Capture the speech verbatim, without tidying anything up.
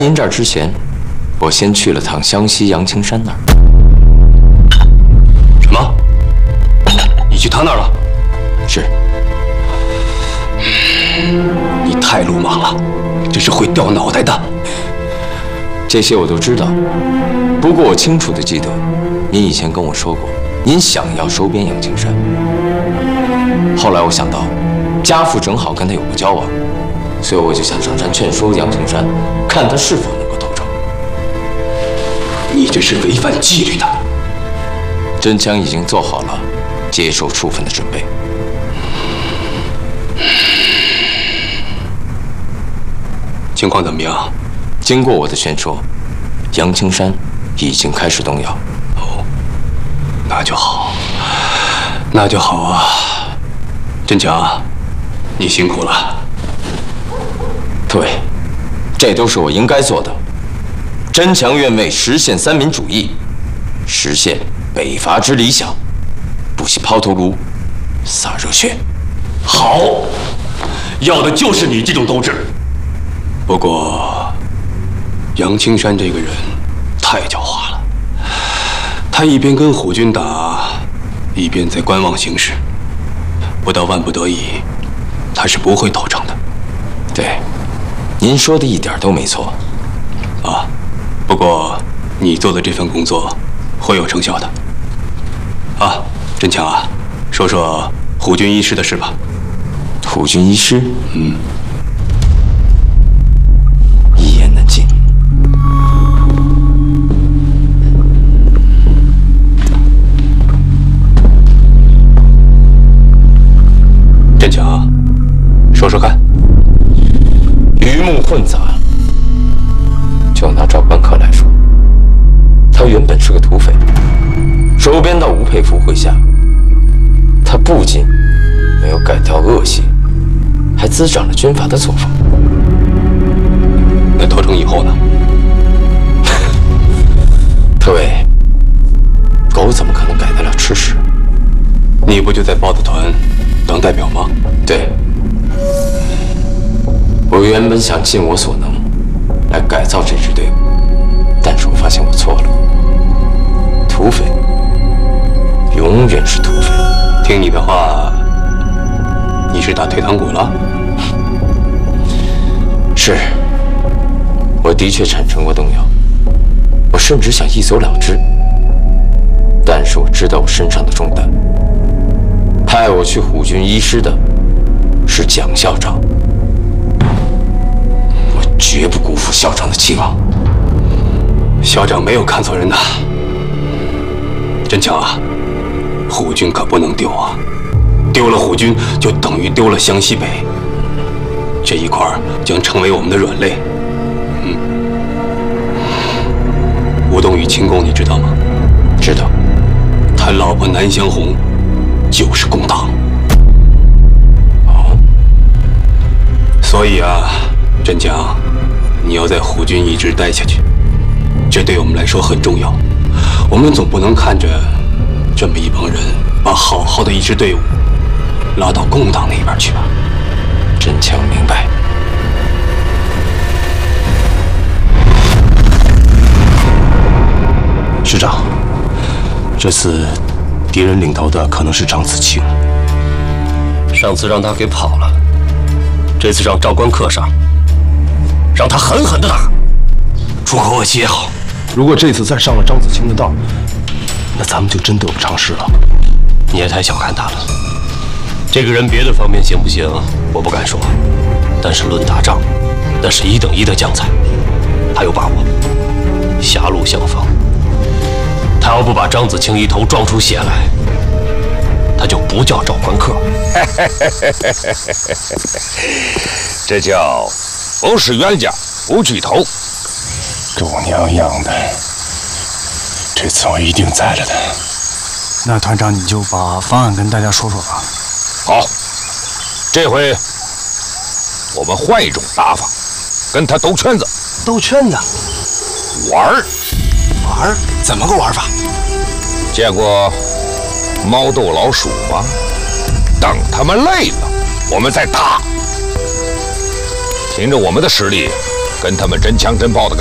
您这儿之前，我先去了趟湘西阳青山那儿。 什么？你去他那儿了？ 是。 你太鲁莽了，这是会掉脑袋的。 这些我都知道，不过我清楚地记得，您以前跟我说过，您想要收编阳青山。后来我想到，家父正好跟他有过交往。 所以我就想上山劝说杨青山，看他是否能够投诚。 你这是违反纪律的。 真枪已经做好了接受处分的准备。 情况怎么样？ 经过我的劝说，杨青山已经开始动摇。 哦，那就好，那就好啊。真强，你辛苦了。 对，这都是我应该做的。真强愿为实现三民主义，实现北伐之理想，不惜抛头颅，洒热血。 好，要的就是你这种斗志。不过，杨青山这个人太狡猾了，他一边跟虎军打，一边在观望形势。不到万不得已，他是不会投诚的。 对。 您说的一点都没错， 啊，不过你做的这份工作会有成效的。啊，真强啊，说说虎军医师的事吧。 虎军医师， 嗯， 一言难尽。 真强，说说看。 鱼目混杂。就拿赵关客来说，他原本是个土匪，收编到吴佩孚麾下。他不仅没有改掉恶习，还滋长了军阀的作风。 那投诚以后呢？ 特委，狗怎么可能改得了吃屎？ 你不就在豹子团当代表吗？ 对。 我原本想尽我所能来改造这支队伍，但是我发现我错了。土匪永远是土匪。 听你的话，你是打退堂鼓了？ 是，我的确产生过动摇，我甚至想一走了之。但是我知道我身上的重担，派我去虎军医师的是蒋校长。 绝不辜负校长的期望。 校长没有看错人呐，真强啊！虎军可不能丢啊！丢了虎军，就等于丢了湘西北。这一块将成为我们的软肋。嗯，吴东宇亲公，你知道吗？ 知道。 他老婆南湘红就是共党。 哦。 所以啊，真强。 你要在虎军一直待下去，这对我们来说很重要。我们总不能看着这么一帮人把好好的一支队伍拉到共党那边去吧？ 真强明白。 师长，这次敌人领头的可能是张子清。 上次让他给跑了，这次让赵关客上。 让他狠狠的打，出口恶气也好。 如果这次再上了张子清的当，那咱们就真得不偿失了。 你也太小看他了。这个人别的方面行不行，我不敢说，但是论打仗，那是一等一的将才，他有把握。狭路相逢，他要不把张子清一头撞出血来，他就不叫赵关客。 这叫。 不是冤家不聚头， 狗娘养的！这次我一定栽了他。 那团长，你就把方案跟大家说说吧。 好，这回我们换一种打法，跟他兜圈子。 兜圈子？ 玩儿？ 玩儿？怎么个玩法？ 见过猫逗老鼠吗？等他们累了，我们再打。凭着我们的实力， 跟他们真枪真炮的。